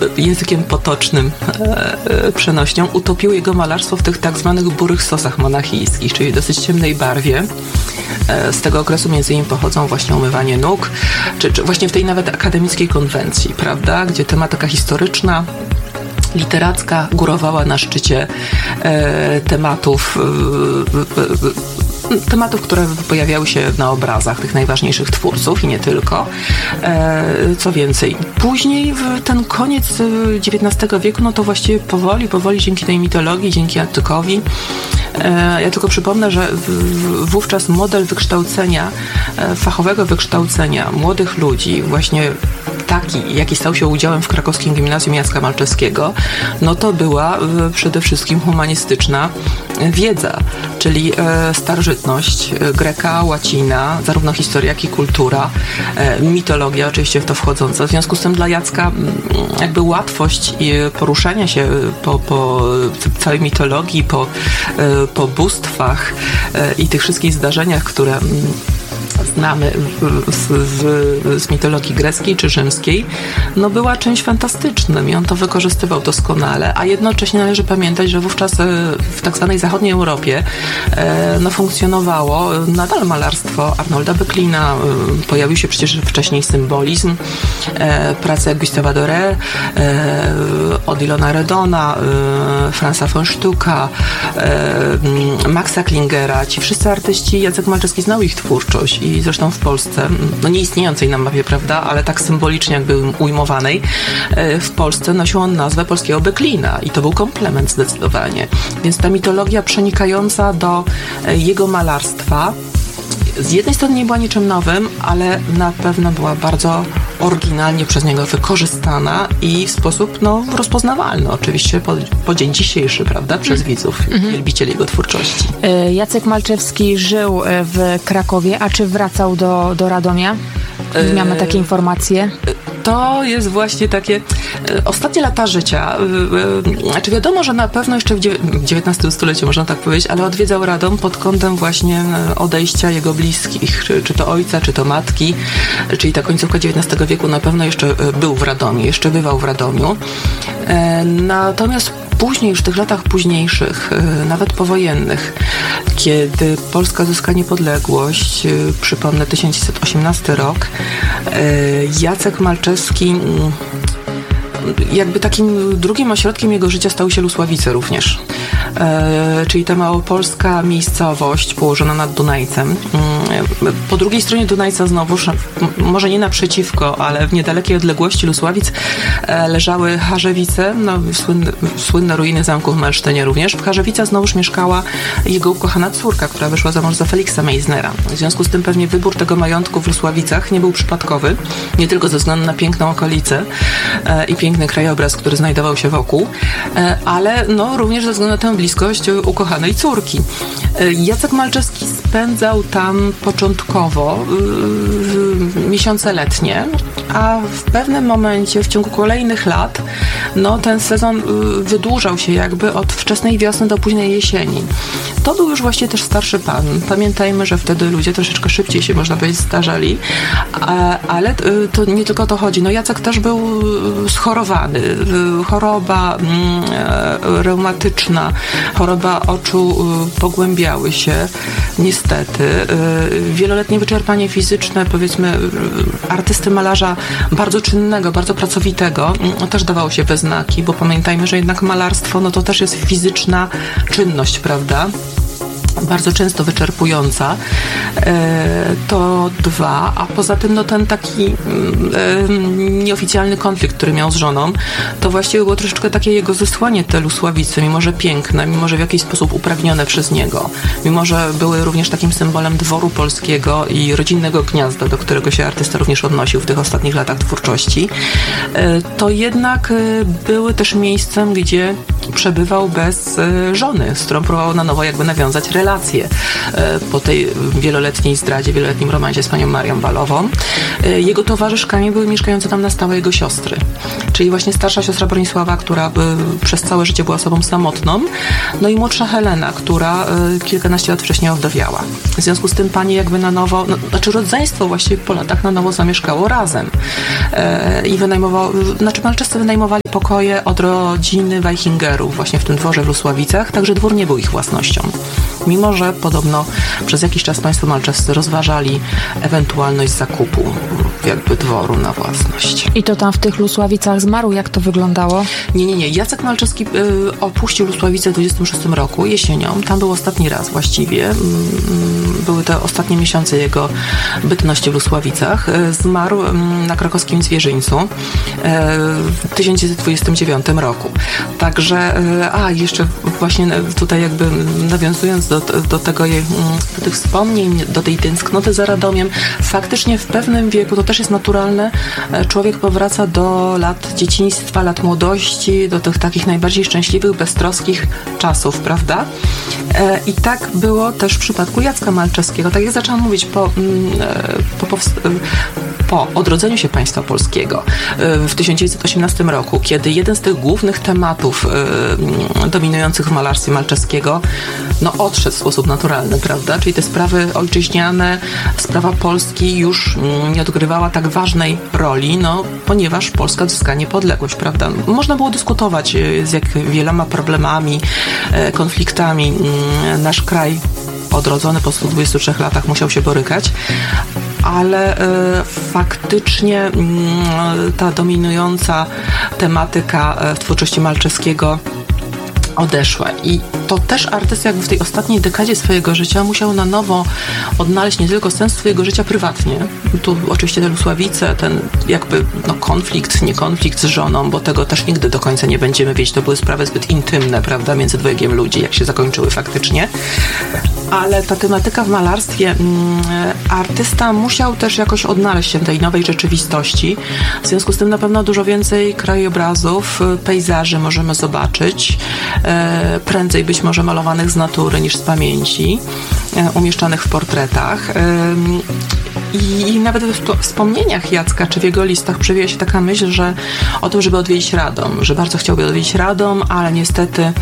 językiem potocznym, przenośnią, utopił jego malarstwo w tych tak zwanych burych sosach monachijskich, czyli dosyć ciemnej barwie. Z tego okresu między innymi pochodzą właśnie umywanie nóg, czy właśnie w tej nawet akademickiej konwencji, prawda, gdzie tematyka historyczna, literacka górowała na szczycie tematów, które pojawiały się na obrazach tych najważniejszych twórców i nie tylko. Co więcej, później ten koniec XIX wieku, no to właściwie powoli dzięki tej mitologii, dzięki antykowi. Ja tylko przypomnę, że wówczas model wykształcenia, fachowego wykształcenia młodych ludzi, właśnie taki, jaki stał się udziałem w krakowskim gimnazjum Jacka Malczewskiego, no to była przede wszystkim humanistyczna wiedza, czyli starożytność, greka, łacina, zarówno historia, jak i kultura, mitologia oczywiście w to wchodząca. W związku z tym dla Jacka jakby łatwość poruszania się po całej mitologii, po bóstwach i tych wszystkich zdarzeniach, które znamy z mitologii greckiej czy rzymskiej, no była czymś fantastycznym i on to wykorzystywał doskonale, a jednocześnie należy pamiętać, że wówczas w tak zwanej zachodniej Europie no funkcjonowało nadal malarstwo Arnolda Böcklina, pojawił się przecież wcześniej symbolizm, prace jak Gustave Doré, Odilona Redona, Franza von Stucka, Maxa Klingera. Ci wszyscy artyści, Jacek Malczewski znał ich twórczość i zresztą w Polsce, no nie istniejącej na mapie, prawda, ale tak symbolicznie jakby ujmowanej, w Polsce nosił on nazwę polskiego Böcklina i to był komplement zdecydowanie. Więc ta mitologia przenikająca do jego malarstwa z jednej strony nie była niczym nowym, ale na pewno była bardzo oryginalnie przez niego wykorzystana i w sposób rozpoznawalny oczywiście po dzień dzisiejszy, prawda, przez widzów, wielbicieli jego twórczości. Jacek Malczewski żył w Krakowie, a czy wracał do Radomia? Mamy takie informacje. To jest właśnie takie ostatnie lata życia. Znaczy wiadomo, że na pewno jeszcze w XIX stuleciu, można tak powiedzieć, ale odwiedzał Radom pod kątem właśnie odejścia jego bliskich, czy to ojca, czy to matki, czyli ta końcówka XIX wieku na pewno jeszcze był w Radomiu, jeszcze bywał w Radomiu. Natomiast później, już w tych latach późniejszych, nawet powojennych, kiedy Polska zyska niepodległość, przypomnę 1918 rok, Jacek Malczewski, jakby takim drugim ośrodkiem jego życia stały się Lusławice również. Czyli ta małopolska miejscowość położona nad Dunajcem. Po drugiej stronie Dunajca znowu, może nie naprzeciwko, ale w niedalekiej odległości Lusławic leżały Charzewice, słynne ruiny zamku w Malsztynie również. W Charzewicach znowuż mieszkała jego ukochana córka, która wyszła za mąż za Feliksa Meissnera. W związku z tym pewnie wybór tego majątku w Lusławicach nie był przypadkowy, nie tylko ze względu na piękną okolicę i piękny krajobraz, który znajdował się wokół, ale również ze względu na tę bliskość ukochanej córki. Jacek Malczewski spędzał tam początkowo miesiące letnie, a w pewnym momencie, w ciągu kolejnych lat, ten sezon wydłużał się jakby od wczesnej wiosny do późnej jesieni. To był już właściwie też starszy pan. Pamiętajmy, że wtedy ludzie troszeczkę szybciej się, można powiedzieć, starzeli, ale to nie tylko o to chodzi. Jacek też był schorowany. Choroba reumatyczna, choroba oczu pogłębiały się, niestety. Wieloletnie wyczerpanie fizyczne, powiedzmy, artysty, malarza bardzo czynnego, bardzo pracowitego, też dawało się we znaki, bo pamiętajmy, że jednak malarstwo, to też jest fizyczna czynność, prawda? Bardzo często wyczerpująca. To dwa, a poza tym ten taki nieoficjalny konflikt, który miał z żoną, to właściwie było troszeczkę takie jego zesłanie te Lusławice, mimo że piękne, mimo że w jakiś sposób upragnione przez niego, mimo że były również takim symbolem dworu polskiego i rodzinnego gniazda, do którego się artysta również odnosił w tych ostatnich latach twórczości, to jednak były też miejscem, gdzie przebywał bez żony, z którą próbował na nowo jakby nawiązać relacje po tej wieloletniej zdradzie, wieloletnim romansie z panią Marią Balową. Jego towarzyszkami były mieszkające tam na stałe jego siostry, czyli właśnie starsza siostra Bronisława, która przez całe życie była osobą samotną, i młodsza Helena, która kilkanaście lat wcześniej owdowiała. W związku z tym pani jakby na nowo, rodzeństwo właściwie po latach na nowo zamieszkało razem i Malczewscy wynajmowali pokoje od rodziny Weichingerów właśnie w tym dworze w Lusławicach, także dwór nie był ich własnością. Mimo że podobno przez jakiś czas państwo malczewscy rozważali ewentualność zakupu jakby dworu na własność. I to tam w tych Lusławicach zmarł? Jak to wyglądało? Nie. Jacek Malczewski opuścił Lusławice w 26 roku, jesienią. Tam był ostatni raz właściwie. Były te ostatnie miesiące jego bytności w Lusławicach. Zmarł na krakowskim Zwierzyńcu w 1929 roku. Także, jeszcze właśnie tutaj jakby nawiązując do tych wspomnień, do tej tęsknoty za Radomiem, faktycznie w pewnym wieku, to też jest naturalne, człowiek powraca do lat dzieciństwa, lat młodości, do tych takich najbardziej szczęśliwych, beztroskich czasów, prawda? I tak było też w przypadku Jacka Malczewskiego. Tak jak zaczęłam mówić, po odrodzeniu się państwa polskiego w 1918 roku, kiedy jeden z tych głównych tematów dominujących w malarstwie Malczewskiego odszedł w sposób naturalny, prawda? Czyli te sprawy ojczyźniane, sprawa Polski już nie odgrywała tak ważnej roli, ponieważ Polska odzyskała niepodległość, prawda? Można było dyskutować z jak wieloma problemami, konfliktami nasz kraj odrodzony po 123 latach musiał się borykać, ale faktycznie ta dominująca tematyka w twórczości Malczewskiego odeszła. I to też artysta jakby w tej ostatniej dekadzie swojego życia musiał na nowo odnaleźć nie tylko sens swojego życia prywatnie. Tu oczywiście te Lusławice, ten jakby nie konflikt z żoną, bo tego też nigdy do końca nie będziemy wiedzieć. To były sprawy zbyt intymne, prawda, między dwojgiem ludzi, jak się zakończyły faktycznie. Ale ta tematyka w malarstwie, artysta musiał też jakoś odnaleźć się w tej nowej rzeczywistości. W związku z tym na pewno dużo więcej krajobrazów, pejzaży możemy zobaczyć, prędzej być może malowanych z natury niż z pamięci, umieszczanych w portretach. I nawet we wspomnieniach Jacka, czy w jego listach przewija się taka myśl, że o tym, żeby odwiedzić Radom, że bardzo chciałby odwiedzić Radom, ale niestety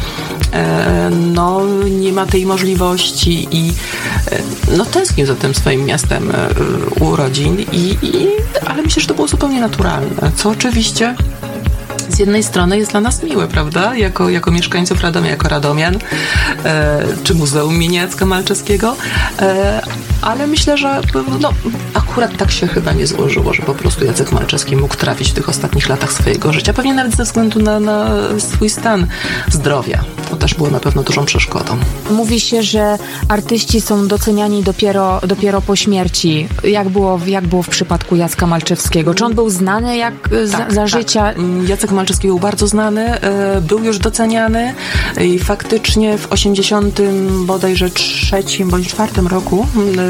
nie ma tej możliwości i tęsknił za tym swoim miastem urodzin, ale myślę, że to było zupełnie naturalne, co oczywiście z jednej strony jest dla nas miłe, prawda? Jako mieszkańców Radomia, jako radomian, czy Muzeum imienia Jacka Malczewskiego, ale myślę, że akurat tak się chyba nie złożyło, że po prostu Jacek Malczewski mógł trafić w tych ostatnich latach swojego życia, pewnie nawet ze względu na swój stan zdrowia. To też było na pewno dużą przeszkodą. Mówi się, że artyści są doceniani dopiero po śmierci. Jak było w przypadku Jacka Malczewskiego? Czy on był znany za życia? Jacek Malczewski był bardzo znany, był już doceniany i faktycznie w 80 bodajże 3 bądź 4 roku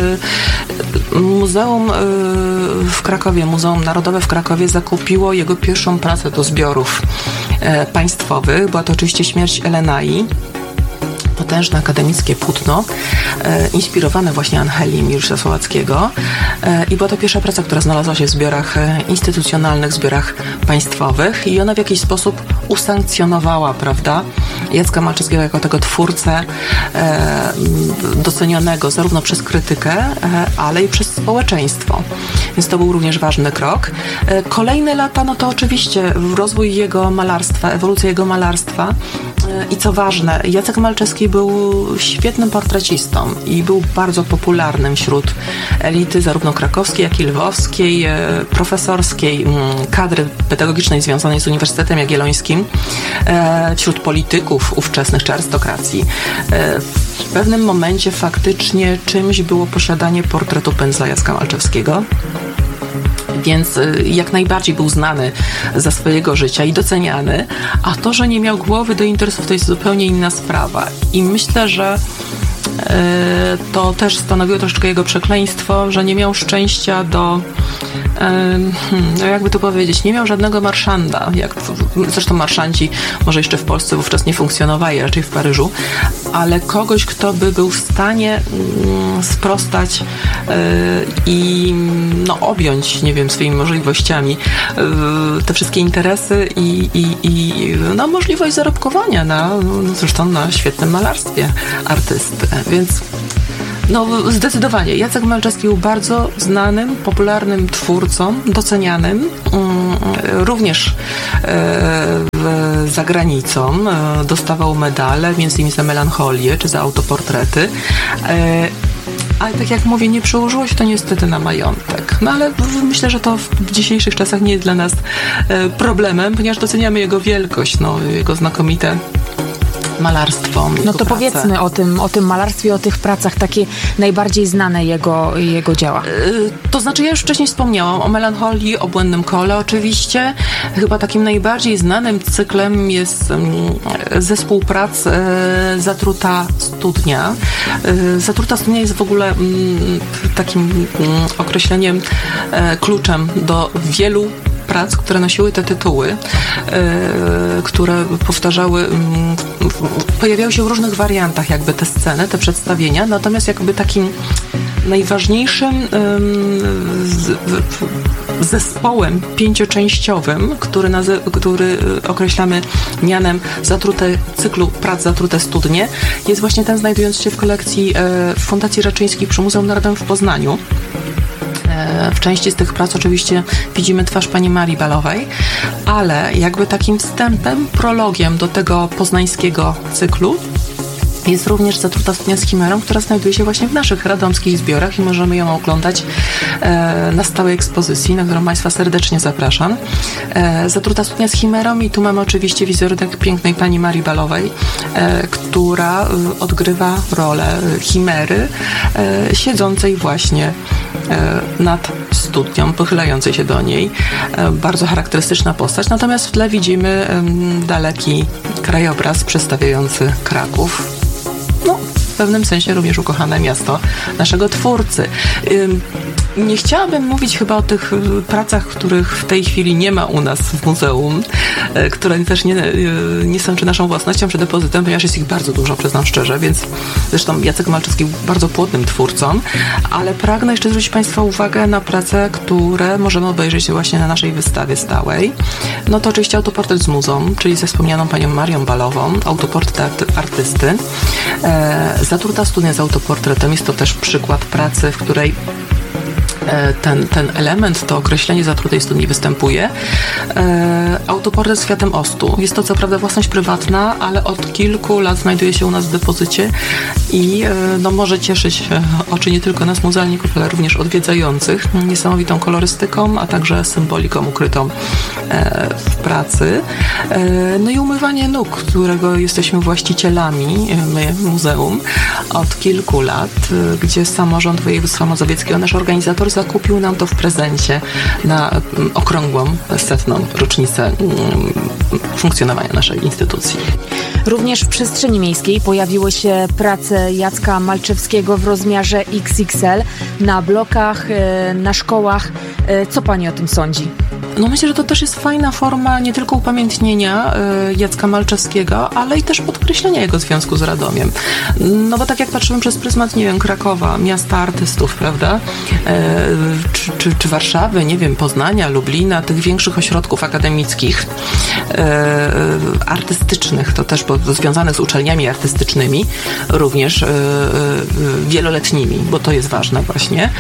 Muzeum w Krakowie, Muzeum Narodowe w Krakowie zakupiło jego pierwszą pracę do zbiorów państwowych. Była to oczywiście Śmierć Elenai. Potężne akademickie płótno, inspirowane właśnie Angeliem Juliusza Słowackiego i była to pierwsza praca, która znalazła się w zbiorach instytucjonalnych, zbiorach państwowych i ona w jakiś sposób usankcjonowała, prawda, Jacka Malczewskiego jako tego twórcę docenionego zarówno przez krytykę, ale i przez społeczeństwo. Więc to był również ważny krok. Kolejne lata, to oczywiście rozwój jego malarstwa, ewolucja jego malarstwa i co ważne, Jacek Malczewski był świetnym portrecistą i był bardzo popularnym wśród elity zarówno krakowskiej, jak i lwowskiej, profesorskiej, kadry pedagogicznej związanej z Uniwersytetem Jagiellońskim, wśród polityków ówczesnych czy arystokracji. W pewnym momencie faktycznie czymś było posiadanie portretu pędzla Jacka Malczewskiego. Więc jak najbardziej był znany za swojego życia i doceniany, a to, że nie miał głowy do interesów, to jest zupełnie inna sprawa. I myślę, że to też stanowiło troszeczkę jego przekleństwo, że nie miał szczęścia do, jakby to powiedzieć, nie miał żadnego marszanda, zresztą marszanci może jeszcze w Polsce wówczas nie funkcjonowali, raczej w Paryżu, ale kogoś, kto by był w stanie sprostać i objąć, nie wiem, swoimi możliwościami te wszystkie interesy i możliwość zarobkowania zresztą na świetnym malarstwie artysty. Więc zdecydowanie Jacek Malczewski był bardzo znanym, popularnym twórcą, docenianym, również granicą. Dostawał medale, między innymi za melancholię czy za autoportrety. Ale tak jak mówię, nie przełożyło się to niestety na majątek. No ale myślę, że to w dzisiejszych czasach nie jest dla nas problemem, ponieważ doceniamy jego wielkość, jego znakomite malarstwo. No to pracę. Powiedzmy o tym malarstwie, o tych pracach, takie najbardziej znane jego dzieła. To znaczy, ja już wcześniej wspomniałam o melancholii, o błędnym kole oczywiście. Chyba takim najbardziej znanym cyklem jest zespół prac Zatruta studnia. Zatruta studnia jest w ogóle takim określeniem, kluczem do wielu prac, które nosiły te tytuły, które powtarzały, pojawiały się w różnych wariantach jakby te sceny, te przedstawienia, natomiast jakby takim najważniejszym zespołem pięcioczęściowym, który określamy mianem cyklu prac Zatrute studnie, jest właśnie ten znajdujący się w kolekcji Fundacji Raczyńskich przy Muzeum Narodowym w Poznaniu. W części z tych prac oczywiście widzimy twarz pani Marii Balowej, ale jakby takim wstępem, prologiem do tego poznańskiego cyklu jest również Zatruta studnia z chimerą, która znajduje się właśnie w naszych radomskich zbiorach i możemy ją oglądać na stałej ekspozycji, na którą Państwa serdecznie zapraszam. Zatruta studnia z chimerą i tu mamy oczywiście wizerunek pięknej pani Marii Balowej, która odgrywa rolę chimery siedzącej właśnie nad studnią, pochylającej się do niej. Bardzo charakterystyczna postać. Natomiast w tle widzimy daleki krajobraz przedstawiający Kraków. W pewnym sensie również ukochane miasto naszego twórcy. Nie chciałabym mówić chyba o tych pracach, których w tej chwili nie ma u nas w muzeum, które też nie są czy naszą własnością, czy depozytem, ponieważ jest ich bardzo dużo, przyznam szczerze, więc zresztą Jacek Malczewski był bardzo płodnym twórcą, ale pragnę jeszcze zwrócić Państwa uwagę na prace, które możemy obejrzeć właśnie na naszej wystawie stałej. No to oczywiście autoportret z muzą, czyli ze wspomnianą panią Marią Balową, autoportret artysty. Zatruta studnia z autoportretem jest to też przykład pracy, w której ten element, to określenie zatrutej studni występuje. Autoportret z kwiatem ostu. Jest to co prawda własność prywatna, ale od kilku lat znajduje się u nas w depozycie i może cieszyć oczy nie tylko nas muzealników, ale również odwiedzających niesamowitą kolorystyką, a także symboliką ukrytą w pracy. No i umywanie nóg, którego jesteśmy właścicielami, my, muzeum, od kilku lat, gdzie samorząd województwa mazowieckiego, nasz organizator, zakupił nam to w prezencie na okrągłą 100. rocznicę funkcjonowania naszej instytucji. Również w przestrzeni miejskiej pojawiły się prace Jacka Malczewskiego w rozmiarze XXL na blokach, na szkołach. Co pani o tym sądzi? No myślę, że to też jest fajna forma nie tylko upamiętnienia Jacka Malczewskiego, ale i też podkreślenia jego związku z Radomiem. No bo tak jak patrzymy przez pryzmat, nie wiem, Krakowa, miasta artystów, prawda? Czy Warszawy, nie wiem, Poznania, Lublina, tych większych ośrodków akademickich, artystycznych, to też związanych z uczelniami artystycznymi, również wieloletnimi, bo to jest ważne właśnie.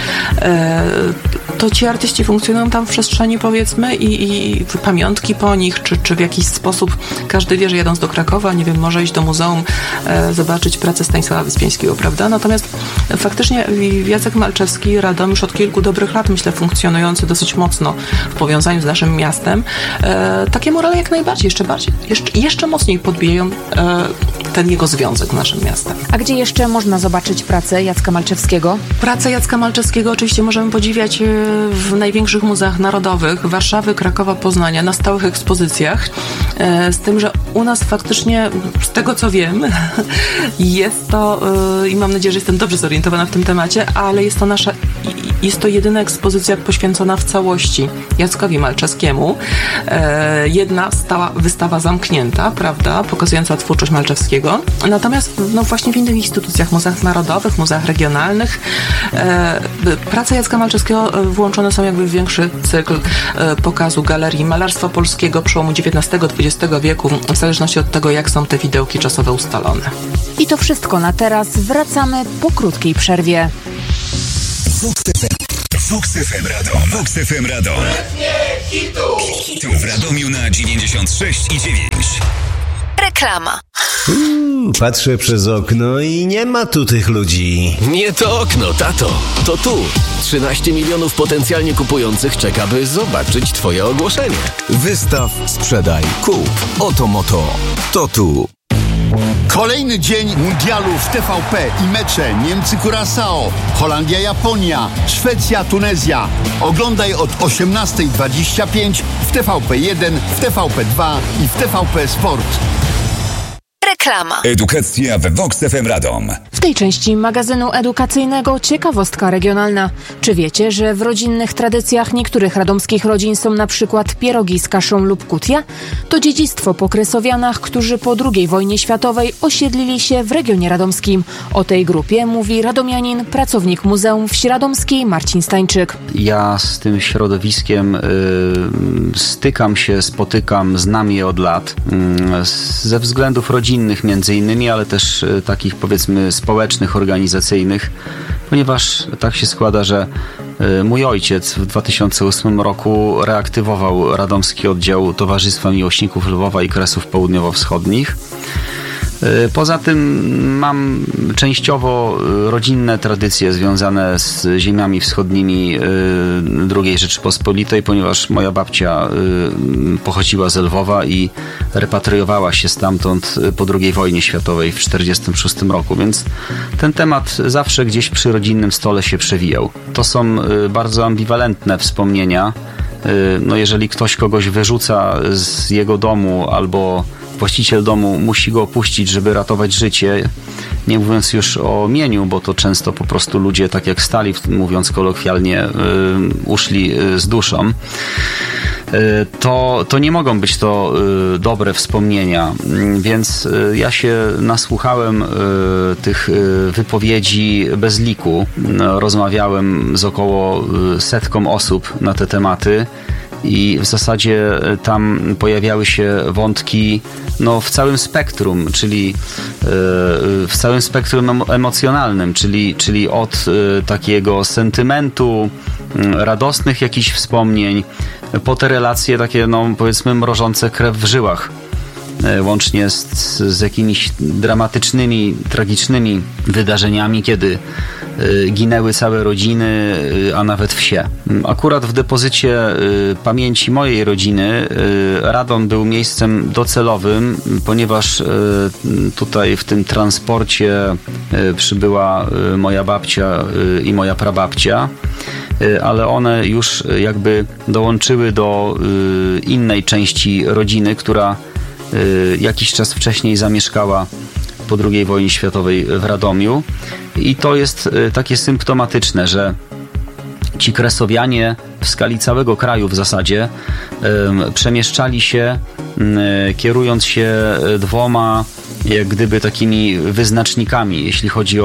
To ci artyści funkcjonują tam w przestrzeni, powiedzmy, i pamiątki po nich, czy w jakiś sposób każdy wie, że jadąc do Krakowa, nie wiem, może iść do muzeum, zobaczyć pracę Stanisława Wyspiańskiego, prawda? Natomiast faktycznie Jacek Malczewski, Radom już od kilku dobrych lat, myślę, funkcjonujący dosyć mocno w powiązaniu z naszym miastem, takie morale jak najbardziej, jeszcze mocniej podbijają ten jego związek z naszym miastem. A gdzie jeszcze można zobaczyć pracę Jacka Malczewskiego? Pracę Jacka Malczewskiego oczywiście możemy podziwiać w największych muzeach narodowych Warszawy, Krakowa, Poznania, na stałych ekspozycjach. Z tym, że u nas faktycznie, z tego co wiem, jest to, i mam nadzieję, że jestem dobrze zorientowana w tym temacie, ale jest to jedyna ekspozycja poświęcona w całości Jackowi Malczewskiemu. Jedna stała wystawa zamknięta, prawda, pokazująca twórczość Malczewskiego. Natomiast właśnie w innych instytucjach, muzeach narodowych, muzeach regionalnych, prace Jacka Malczewskiego włączone są jakby w większy cykl pokazu galerii malarstwa polskiego przełomu XIX-XX wieku, w zależności od tego, jak są te widełki czasowe ustalone. I to wszystko na teraz. Wracamy po krótkiej przerwie. Vox FM Radom. Vox FM Radom. Hitów w Radomiu na 96,9. Reklama. Patrzę przez okno i nie ma tu tych ludzi. Nie to okno, tato. To tu. 13 milionów potencjalnie kupujących czeka, by zobaczyć twoje ogłoszenie. Wystaw, sprzedaj, kup. Oto Moto. To tu. Kolejny dzień mundialu w TVP i mecze Niemcy-Curaçao, Holandia-Japonia, Szwecja-Tunezja. Oglądaj od 18:25 w TVP1, w TVP2 i w TVP Sport. Reklama. Edukacja we Vox FM Radom. W tej części magazynu edukacyjnego ciekawostka regionalna. Czy wiecie, że w rodzinnych tradycjach niektórych radomskich rodzin są na przykład pierogi z kaszą lub kutia? To dziedzictwo po Kresowianach, którzy po II wojnie światowej osiedlili się w regionie radomskim. O tej grupie mówi radomianin, pracownik Muzeum Wsi Radomskiej Marcin Stańczyk. Ja z tym środowiskiem stykam się, spotykam, znam je od lat. Ze względów rodzinnych między innymi, ale też takich powiedzmy społecznych, organizacyjnych, ponieważ tak się składa, że mój ojciec w 2008 roku reaktywował radomski oddział Towarzystwa Miłośników Lwowa i Kresów Południowo-Wschodnich. Poza tym mam częściowo rodzinne tradycje związane z ziemiami wschodnimi II Rzeczypospolitej, ponieważ moja babcia pochodziła z Lwowa i repatriowała się stamtąd po II wojnie światowej w 1946 roku, więc ten temat zawsze gdzieś przy rodzinnym stole się przewijał. To są bardzo ambiwalentne wspomnienia. No jeżeli ktoś kogoś wyrzuca z jego domu albo właściciel domu musi go opuścić, żeby ratować życie, nie mówiąc już o mieniu, bo to często po prostu ludzie, tak jak stali, mówiąc kolokwialnie, uszli z duszą, to nie mogą być to dobre wspomnienia. Więc ja się nasłuchałem tych wypowiedzi bez liku. Rozmawiałem z około 100 osób na te tematy. I w zasadzie tam pojawiały się wątki w całym spektrum, czyli w całym spektrum emocjonalnym, czyli od takiego sentymentu, radosnych jakichś wspomnień, po te relacje takie, powiedzmy, mrożące krew w żyłach, łącznie z jakimiś dramatycznymi, tragicznymi wydarzeniami, kiedy ginęły całe rodziny, a nawet wsie. Akurat w depozycie pamięci mojej rodziny Radom był miejscem docelowym, ponieważ tutaj w tym transporcie przybyła moja babcia i moja prababcia, ale one już jakby dołączyły do innej części rodziny, która jakiś czas wcześniej zamieszkała po II wojnie światowej w Radomiu. I to jest takie symptomatyczne, że ci Kresowianie w skali całego kraju w zasadzie przemieszczali się, kierując się dwoma jak gdyby takimi wyznacznikami, jeśli chodzi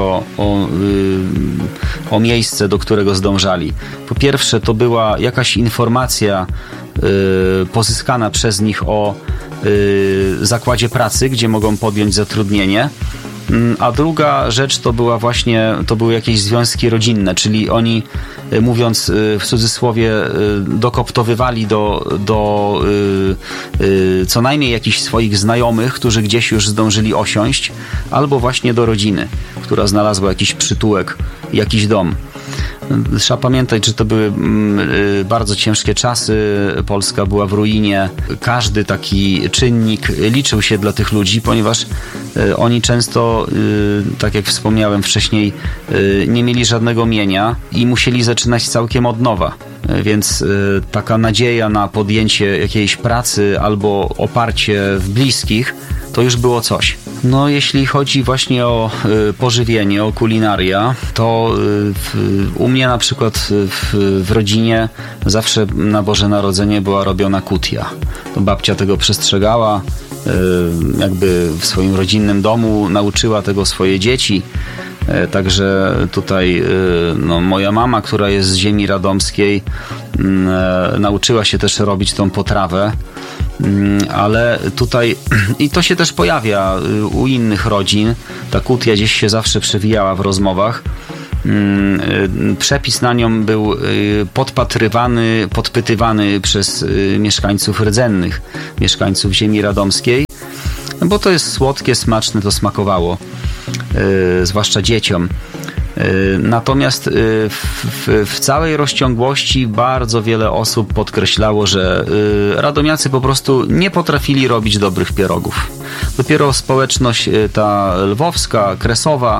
o miejsce, do którego zdążali. Po pierwsze, to była jakaś informacja pozyskana przez nich o zakładzie pracy, gdzie mogą podjąć zatrudnienie. A druga rzecz to były jakieś związki rodzinne, czyli oni, mówiąc w cudzysłowie, dokoptowywali do co najmniej jakichś swoich znajomych, którzy gdzieś już zdążyli osiąść, albo właśnie do rodziny, która znalazła jakiś przytułek, jakiś dom. Trzeba pamiętać, że to były bardzo ciężkie czasy, Polska była w ruinie. Każdy taki czynnik liczył się dla tych ludzi, ponieważ oni często, tak jak wspomniałem wcześniej, nie mieli żadnego mienia i musieli zaczynać całkiem od nowa. Więc taka nadzieja na podjęcie jakiejś pracy albo oparcie w bliskich, to już było coś. No, jeśli chodzi właśnie o pożywienie, o kulinaria, to u mnie na przykład w rodzinie zawsze na Boże Narodzenie była robiona kutia. To babcia tego przestrzegała, jakby w swoim rodzinnym domu nauczyła tego swoje dzieci. Także tutaj moja mama, która jest z ziemi radomskiej, nauczyła się też robić tą potrawę, ale tutaj i to się też pojawia u innych rodzin. Ta kutia gdzieś się zawsze przewijała w rozmowach. Przepis na nią był podpatrywany, podpytywany przez mieszkańców rdzennych, mieszkańców ziemi radomskiej. no bo to jest słodkie, smaczne, to zwłaszcza dzieciom. Natomiast w całej rozciągłości bardzo wiele osób podkreślało, że radomiacy po prostu nie potrafili robić dobrych pierogów. Dopiero społeczność ta lwowska, kresowa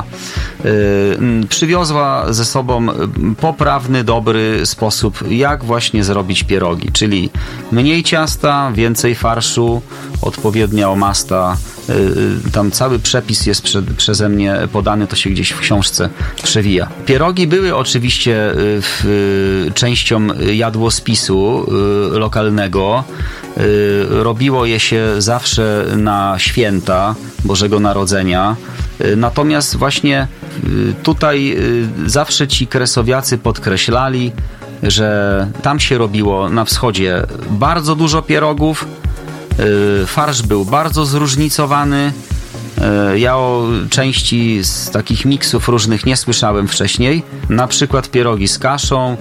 przywiozła ze sobą poprawny, dobry sposób, jak właśnie zrobić pierogi, czyli mniej ciasta, więcej farszu, odpowiednia omasta. Tam cały przepis jest przeze mnie podany, to się gdzieś w książce przewija. Pierogi były oczywiście częścią jadłospisu lokalnego. Robiło je się zawsze na święta Bożego Narodzenia. Natomiast właśnie tutaj zawsze ci kresowiacy podkreślali, że tam się robiło na wschodzie bardzo dużo pierogów. Farsz był bardzo zróżnicowany. Ja o części z takich miksów różnych nie słyszałem wcześniej. Na przykład pierogi z kaszą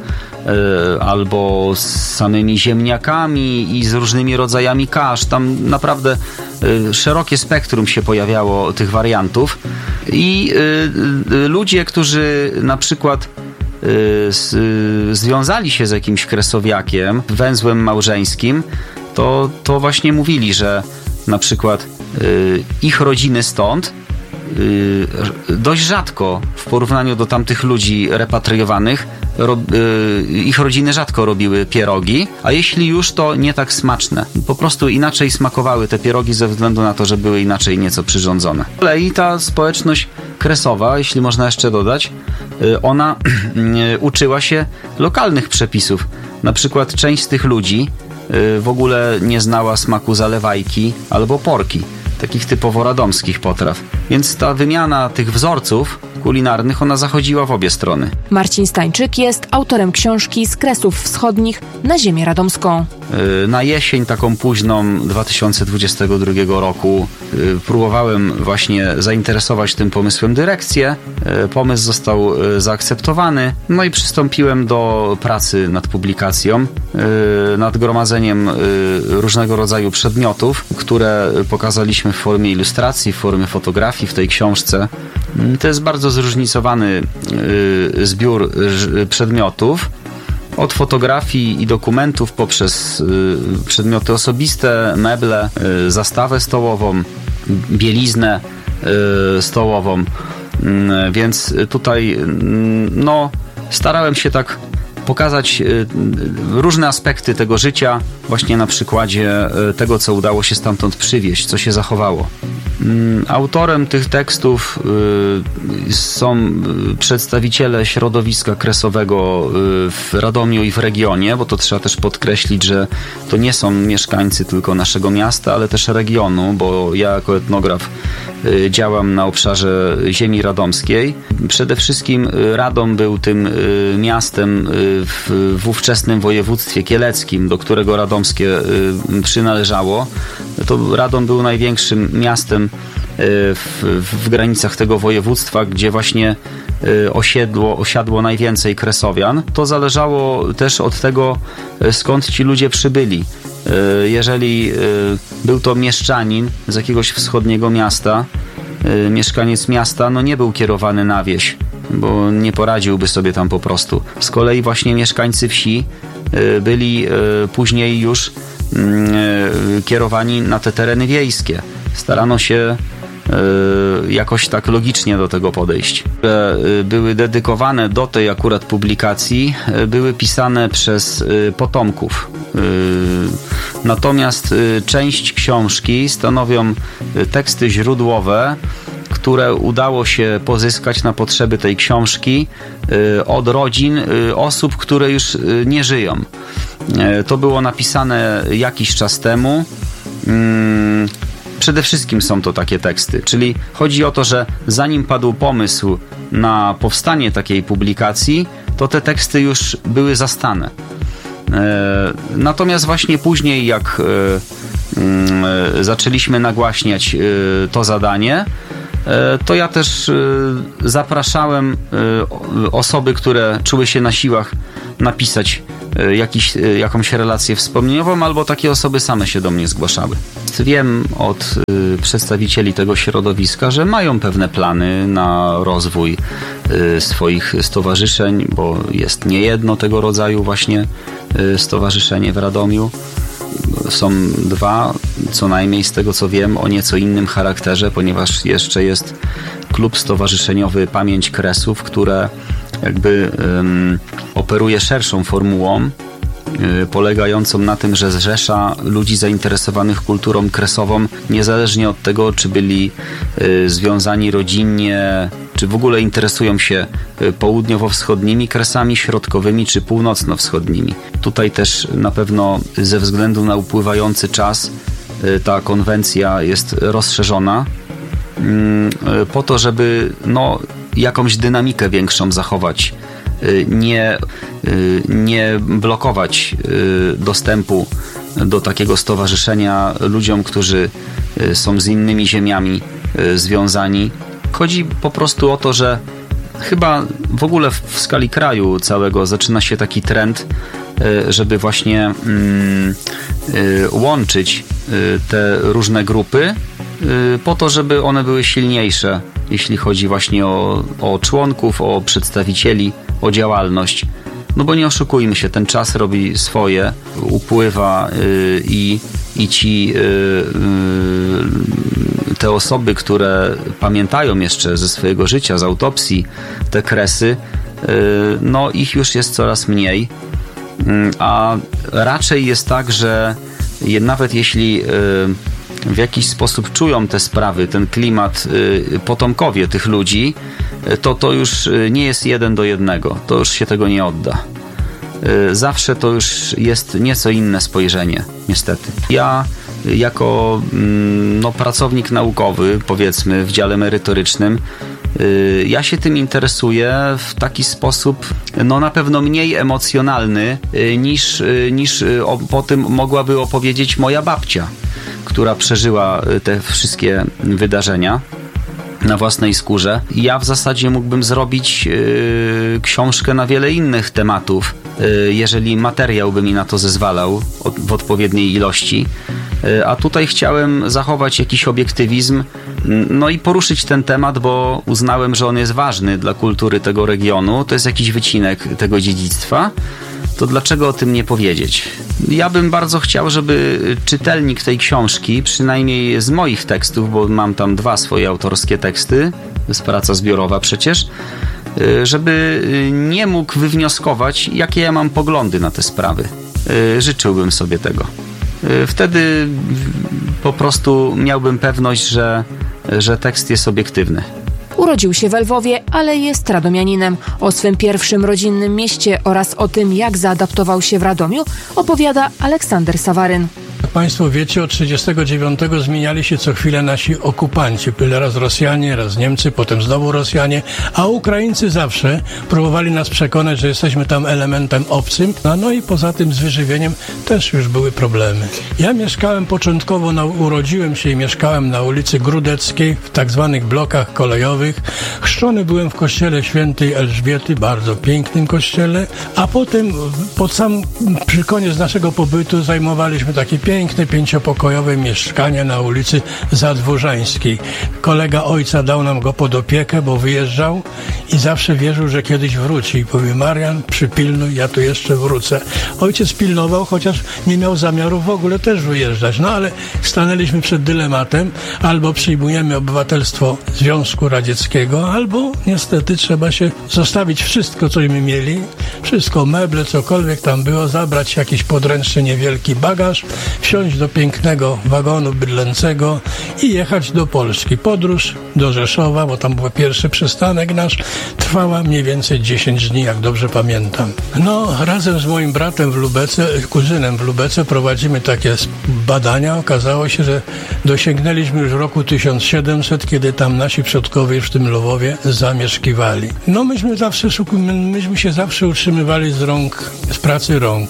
albo z samymi ziemniakami i z różnymi rodzajami kasz. Tam naprawdę szerokie spektrum się pojawiało tych wariantów. I ludzie, którzy na przykład związali się z jakimś kresowiakiem, węzłem małżeńskim, to właśnie mówili, że na przykład ich rodziny stąd dość rzadko w porównaniu do tamtych ludzi repatriowanych ich rodziny rzadko robiły pierogi, a jeśli już, to nie tak smaczne. Po prostu inaczej smakowały te pierogi ze względu na to, że były inaczej nieco przyrządzone. I ta społeczność kresowa, jeśli można jeszcze dodać, ona uczyła się lokalnych przepisów. Na przykład część z tych ludzi w ogóle nie znała smaku zalewajki albo porki, takich typowo radomskich potraw. Więc ta wymiana tych wzorców kulinarnych, ona zachodziła w obie strony. Marcin Stańczyk jest autorem książki Z Kresów Wschodnich na ziemię radomską. Na jesień taką późną 2022 roku próbowałem właśnie zainteresować tym pomysłem dyrekcję. Pomysł został zaakceptowany. No i przystąpiłem do pracy nad publikacją, nad gromadzeniem różnego rodzaju przedmiotów, które pokazaliśmy w formie ilustracji, w formie fotografii w tej książce. To jest bardzo zróżnicowany zbiór przedmiotów. Od fotografii i dokumentów poprzez przedmioty osobiste, meble, zastawę stołową, bieliznę stołową. Więc tutaj starałem się tak pokazać różne aspekty tego życia właśnie na przykładzie tego, co udało się stamtąd przywieźć, co się zachowało. Autorem tych tekstów są przedstawiciele środowiska kresowego w Radomiu i w regionie, bo to trzeba też podkreślić, że to nie są mieszkańcy tylko naszego miasta, ale też regionu, bo ja jako etnograf działam na obszarze ziemi radomskiej. Przede wszystkim Radom był tym miastem w ówczesnym województwie kieleckim, do którego radomskie przynależało. To Radom był największym miastem w granicach tego województwa, gdzie właśnie osiadło najwięcej kresowian. To zależało też od tego, skąd ci ludzie przybyli. Jeżeli był to mieszczanin z jakiegoś wschodniego miasta, mieszkaniec miasta, nie był kierowany na wieś, bo nie poradziłby sobie tam po prostu. Z kolei właśnie mieszkańcy wsi byli później już kierowani na te tereny wiejskie. Starano się jakoś tak logicznie do tego podejść. Były dedykowane do tej akurat publikacji, były pisane przez potomków. Natomiast część książki stanowią teksty źródłowe, które udało się pozyskać na potrzeby tej książki od rodzin osób, które już nie żyją. To było napisane jakiś czas temu. Przede wszystkim są to takie teksty, czyli chodzi o to, że zanim padł pomysł na powstanie takiej publikacji, to te teksty już były zastane. Natomiast właśnie później, jak zaczęliśmy nagłaśniać to zadanie, to ja też zapraszałem osoby, które czuły się na siłach napisać jakąś relację wspomnieniową, albo takie osoby same się do mnie zgłaszały. Wiem od przedstawicieli tego środowiska, że mają pewne plany na rozwój swoich stowarzyszeń, bo jest niejedno tego rodzaju właśnie stowarzyszenie w Radomiu. Są 2, co najmniej z tego co wiem, o nieco innym charakterze, ponieważ jeszcze jest klub stowarzyszeniowy Pamięć Kresów, które jakby operuje szerszą formułą, polegającą na tym, że zrzesza ludzi zainteresowanych kulturą kresową, niezależnie od tego, czy byli związani rodzinnie, czy w ogóle interesują się południowo-wschodnimi kresami, środkowymi czy północno-wschodnimi. Tutaj też na pewno ze względu na upływający czas ta konwencja jest rozszerzona po to, żeby jakąś dynamikę większą zachować, nie blokować dostępu do takiego stowarzyszenia ludziom, którzy są z innymi ziemiami związani. Chodzi po prostu o to, że chyba w ogóle w skali kraju całego zaczyna się taki trend, żeby właśnie łączyć te różne grupy po to, żeby one były silniejsze, jeśli chodzi właśnie o członków, o przedstawicieli, o działalność. No bo nie oszukujmy się, ten czas robi swoje, upływa i te osoby, które pamiętają jeszcze ze swojego życia, z autopsji te kresy, ich już jest coraz mniej, a raczej jest tak, że nawet jeśli w jakiś sposób czują te sprawy, ten klimat potomkowie tych ludzi, to już nie jest 1 do 1, to już się tego nie odda. Zawsze to już jest nieco inne spojrzenie, niestety. Ja jako pracownik naukowy, powiedzmy w dziale merytorycznym, ja się tym interesuję w taki sposób na pewno mniej emocjonalny niż po tym mogłaby opowiedzieć moja babcia, która przeżyła te wszystkie wydarzenia na własnej skórze. Ja w zasadzie mógłbym zrobić książkę na wiele innych tematów, jeżeli materiał by mi na to zezwalał w odpowiedniej ilości. A tutaj chciałem zachować jakiś obiektywizm, i poruszyć ten temat, bo uznałem, że on jest ważny dla kultury tego regionu. To jest jakiś wycinek tego dziedzictwa. To dlaczego o tym nie powiedzieć? Ja bym bardzo chciał, żeby czytelnik tej książki, przynajmniej z moich tekstów, bo mam tam 2 swoje autorskie teksty, to jest praca zbiorowa przecież, żeby nie mógł wywnioskować, jakie ja mam poglądy na te sprawy. Życzyłbym sobie tego. Wtedy po prostu miałbym pewność, że tekst jest obiektywny. Urodził się we Lwowie, ale jest radomianinem. O swym pierwszym rodzinnym mieście oraz o tym, jak zaadaptował się w Radomiu, opowiada Aleksander Sawaryn. Jak Państwo wiecie, od 1939 zmieniali się co chwilę nasi okupanci. Byli raz Rosjanie, raz Niemcy, potem znowu Rosjanie, a Ukraińcy zawsze próbowali nas przekonać, że jesteśmy tam elementem obcym. I poza tym z wyżywieniem też już były problemy. Ja mieszkałem początkowo, urodziłem się i mieszkałem na ulicy Grudeckiej, w tak zwanych blokach kolejowych. Chrzczony byłem w kościele świętej Elżbiety, bardzo pięknym kościele, a potem przy koniec naszego pobytu zajmowaliśmy takie piękne 5-pokojowe mieszkanie na ulicy Zadworzańskiej. Kolega ojca dał nam go pod opiekę, bo wyjeżdżał i zawsze wierzył, że kiedyś wróci. I powie: Marian, przypilnuj, ja tu jeszcze wrócę. Ojciec pilnował, chociaż nie miał zamiaru w ogóle też wyjeżdżać. Ale stanęliśmy przed dylematem: albo przyjmujemy obywatelstwo Związku Radzieckiego, albo niestety trzeba się zostawić wszystko, co my mieli, wszystko, meble, cokolwiek tam było, zabrać jakiś podręczny niewielki bagaż, wsiąść do pięknego wagonu bydlęcego i jechać do Polski. Podróż do Rzeszowa, bo tam był pierwszy przystanek nasz, trwała mniej więcej 10 dni, jak dobrze pamiętam. Razem z moim bratem w Lubece, kuzynem w Lubece prowadzimy takie badania. Okazało się, że dosięgnęliśmy już roku 1700, kiedy tam nasi przodkowie już w tym Lwowie zamieszkiwali. Myśmy się zawsze utrzymywali z pracy rąk.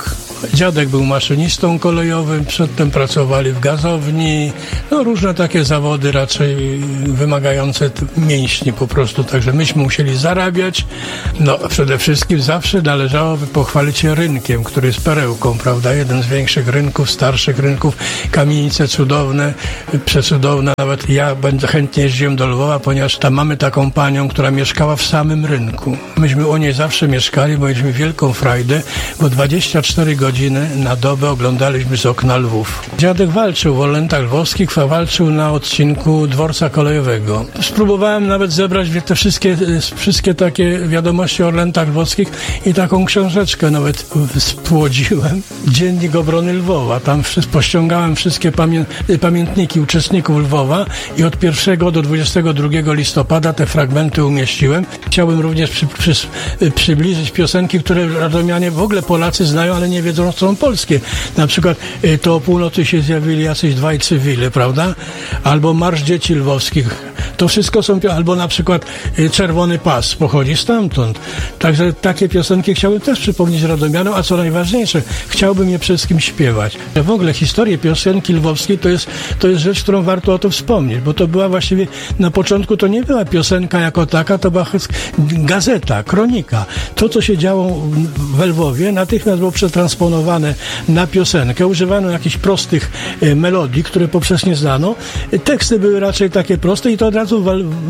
Dziadek był maszynistą kolejowym, przedtem pracowali w gazowni, różne takie zawody raczej wymagające mięśni po prostu, także myśmy musieli zarabiać. Przede wszystkim zawsze należałoby pochwalić się rynkiem, który jest perełką, prawda? Jeden z większych rynków, starszych rynków, kamienice cudowne, przecudowne. Nawet ja chętnie jeździłem do Lwowa, ponieważ tam mamy taką panią, która mieszkała w samym rynku. Myśmy u niej zawsze mieszkali, bo mieliśmy wielką frajdę, bo 24 godziny na dobę oglądaliśmy z okna Lwów. Dziadek walczył w Orlętach Lwowskich, walczył na odcinku dworca kolejowego. Spróbowałem nawet zebrać te wszystkie takie wiadomości o Orlętach Lwowskich i taką książeczkę nawet spłodziłem. Dziennik Obrony Lwowa. Tam pościągałem wszystkie pamiętniki uczestników Lwowa i od 1 do 22 listopada te fragmenty umieściłem. Chciałbym również przybliżyć piosenki, które radomianie w ogóle Polacy znają, ale nie wiedzą, że są polskie. Na przykład to o północy się zjawili jacyś dwaj cywile, prawda? Albo Marsz Dzieci Lwowskich. To wszystko są, albo na przykład Czerwony Pas pochodzi stamtąd. Także takie piosenki chciałbym też przypomnieć radomianom, a co najważniejsze, chciałbym je przede wszystkim śpiewać. W ogóle historię piosenki lwowskiej to jest rzecz, którą warto o to wspomnieć, bo to była właściwie, na początku to nie była piosenka jako taka, to była gazeta, kronika. To, co się działo w Lwowie, natychmiast było przetransponowane na piosenkę. Używano jakichś prostych melodii, które poprzednio znano. Teksty były raczej takie proste i to od razu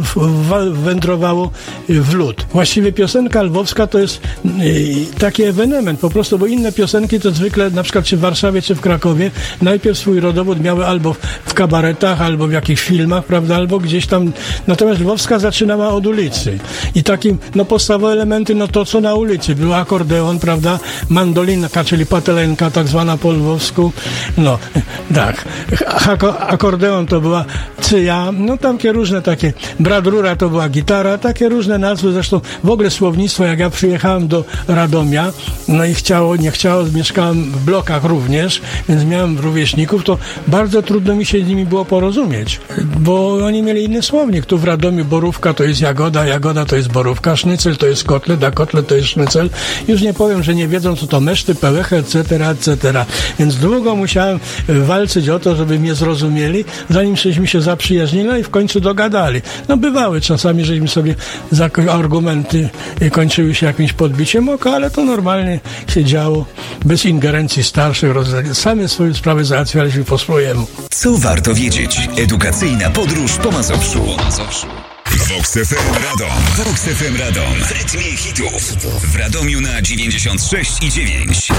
wędrowało w lud. Właściwie piosenka lwowska to jest taki ewenement po prostu, bo inne piosenki to zwykle, na przykład czy w Warszawie, czy w Krakowie, najpierw swój rodowód miały albo w kabaretach, albo w jakichś filmach, prawda, albo gdzieś tam. Natomiast lwowska zaczynała od ulicy. I takim, podstawowe elementy, to co na ulicy. Był akordeon, prawda, mandolinka, czyli patelenka, tak zwana po lwowsku. Tak. Akordeon to była cyja, takie różne takie. Brat rura to była gitara, takie różne nazwy. Zresztą w ogóle słownictwo, jak ja przyjechałem do Radomia, i nie chciało, mieszkałem w blokach również, więc miałem rówieśników, to bardzo trudno mi się z nimi było porozumieć, bo oni mieli inny słownik. Tu w Radomiu borówka to jest jagoda, jagoda to jest borówka, sznycel to jest kotlet, a kotlet to jest sznycel. Już nie powiem, że nie wiedzą, co to meszty, pełechy, etc., etc. Więc długo musiałem walczyć o to, żeby mnie zrozumieli, zanim żeśmy się zaprzyjaźnili i w końcu dogadali. Bywały czasami, żeśmy sobie za argumenty kończyły się jakimś podbiciem oka, ale to normalnie się działo, bez ingerencji starszych, same swoje sprawy załatwialiśmy po swojemu. Co warto wiedzieć? Edukacyjna podróż po Mazowszu. Vox FM Radom. Vox FM Radom. W rytmie hitów. W Radomiu na 96,9.